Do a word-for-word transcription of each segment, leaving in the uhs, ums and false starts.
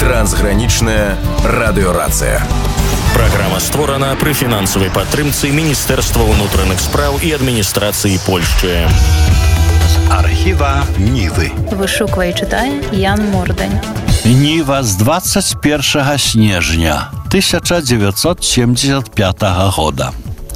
Трансгранічная радыёрацыя. Праграма створана пры фінансавай падтрымцы Міністэрства ўнутраных спраў і адміністрацыі Польшчы. Архіва Нівы. Вышуквае і чытае Ян Мордань. Ніва з двадцать первого снежня тысяча девятьсот семьдесят пятого года.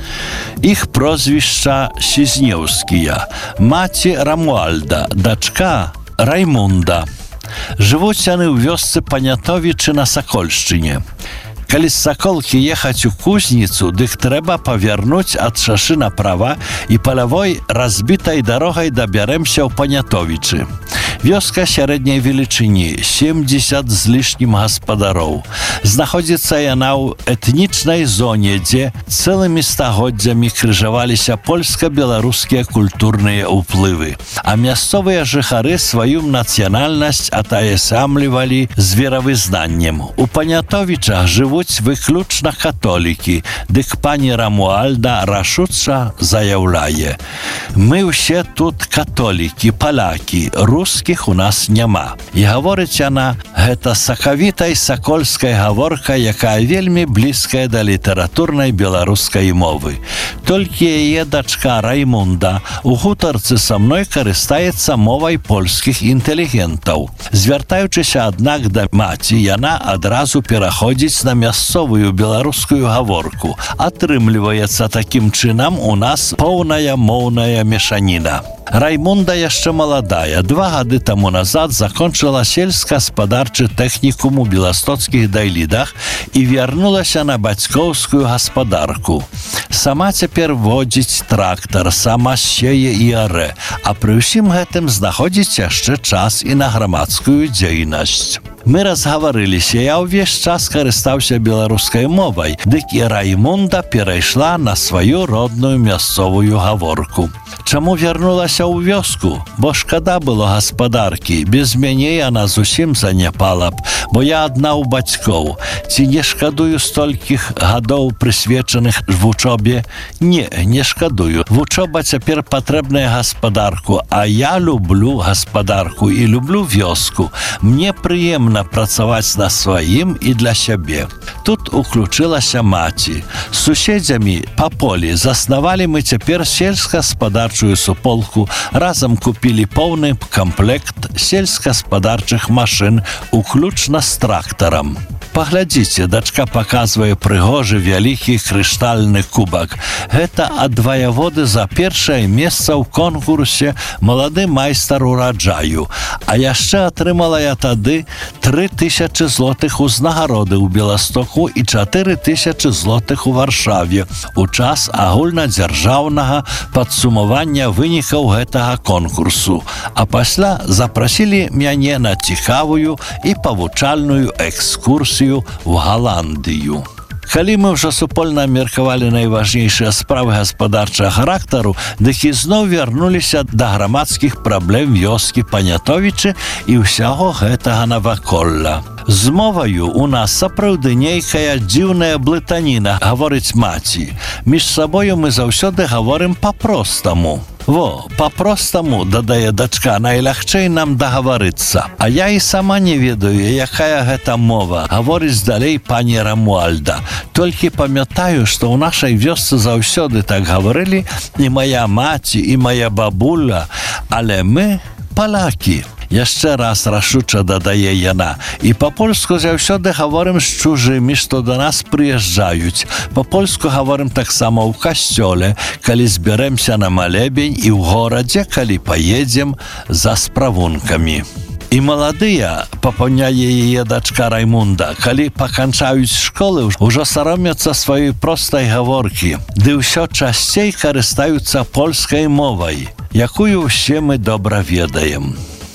Іх прозвішча Сізнеўскія. Маці Рамуальда, дачка Раймунда. Жывуць яны ў вёсцы Панятовічы на Сакольшчыне. Калі з Саколкі ехаць у Кузніцу, дык трэба павярнуць ад шашы направа і палявой разбітай дарогай дабярэмся ў Панятовічы. Вёска сярэдняй велічыні, семьдесят з лішнім гаспадароў. Знаходзіцца яна ў этнічнай зоне, дзе цэлымі стагоддзямі крыжаваліся польска-беларускія культурныя ўплывы, а мясцовыя жыхары сваю нацыянальнасць атаясамлівалі з веравызнаннем. У Панятовічах жывуць выключна католікі, дык пані Рамуальда рашуча заяўляе: «Мы ўсе тут католікі, палякі, рускіх у нас няма». І гаворыць яна, гэта сакавітай сакольскай гаворка, якая вельмі блізкая да літаратурнай беларускай мовы. Толькі яе дачка Раймунда у гутарцы са мной карыстаецца мовай польскіх інтэлігентаў. Звяртаючыся, аднак, да маці, яна адразу пераходзіць на мясцовую беларускую гаворку. Атрымліваецца такім чынам у нас поўная моўная мешаніна. Раймунда яшчэ маладая. Два гады таму назад закончыла сельска-гаспадарчы тэхнікум у беластоцкіх Дайлідах і вярнулася на бацькоўскую гаспадарку. Сама цяпер водзіць трактар, сама сее і арэ, а пры ўсім гэтым знаходзіць яшчэ час і на грамадскую дзейнасць. Мы разгаварыліся, я ўвесь час карыстаўся беларускай мовай, дык і Раймунда перайшла на сваю родную мясцовую гаворку. Чаму вярнулася ў вёску? Бо шкада было гаспадаркі. Без мяне яна зусім заняпала б, бо я адна ў бацькоў. Ці не шкадую столькіх гадоў, прысвечаных вучобе? Не, не шкадую. Вучоба цяпер патрэбная гаспадарку, а я люблю гаспадарку і люблю вёску. Мне прыемна працаваць на сваім і для сябе. Тут уключылася маці. З суседзямі па полі заснавалі мы цяпер сельска-гаспадарчую суполку, разам купілі поўны камплект сельска-гаспадарчых машын, уключна з трактарам. Паглядзіце, дачка паказвае прыгожы вялікі крыштальны кубак. Гэта ад ваяводы за першае месца ў конкурсе «Малады майстар ураджаю». А яшчэ атрымала я тады тры тысячы злотых узнагароды ў Беластоку і чатыры тысячы злотых у Варшаве у час агульнадзяржаўнага падсумавання вынікаў гэтага конкурсу. А пасля запрасілі мяне на цікавую і павучальную экскурсію в Галандыю. Калі мы ўжо супольна меркавалі найважнейшыя справы гаспадарчага характару, дык ізноў вярнуліся да грамадскіх праблем вёскі Панятовічы і ўсяго гэтага наваколля. З моваю у нас сапраўды нейкая дзіўная блытаніна, гаворыць маці. Між сабою мы заўсёды гаворым па-простаму. Во, па-простаму, дадае дачка, найлягчэй нам дагаварыцца. А я і сама не ведаю, якая гэта мова, гаворыць далей пані Рамуальда. Толькі памятаю, што ў нашай вёсцы заўсёды так гаварылі і мая маці, і мая бабуля, але мы палякі. Яшчэ раз рашуча дадае яна. І па-польску заўсёды гаворым з чужымі, што да нас прыязджаюць. Па-польску гаворым таксама ў касцёле, калі збярэмся на малебень, і ў горадзе, калі паедзем за справункамі. І маладыя, папаўняе яе дачка Раймунда, калі паканчаюць школы, ужо саромяцца сваёй простай гаворкі, ды ўсё часцей карыстаюцца польскай мовай, якую ўсе мы добра ведаем.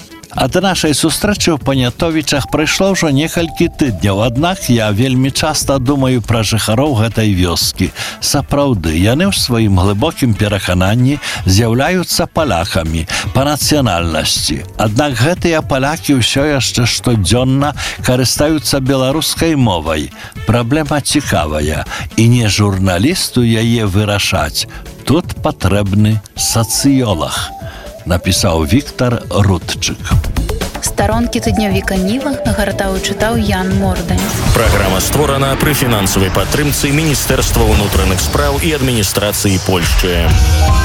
Ад нашай сустрэчы ў Панятовічах прайшло ўжо некалькі тыдняў, аднак я вельмі часта думаю пра жыхароў гэтай вёскі. Сапраўды, яны ў сваім глыбокім перакананні з'яўляюцца палякамі па нацыянальнасці. Аднак гэтыя палякі ўсё яшчэ штодзённа карыстаюцца беларускай мовай. Праблема цікавая, і не журналісту яе вырашаць. Тут патрэбны сацыёлаг, напісаў Віктор Рудчык. Старонкі тыднёвіка Ніва гартаў і чытаў Ян Мордань. Праграма створана пры фінансавай падтрымцы Міністэрства ўнутраных спраў і адміністрацыі Польшчы.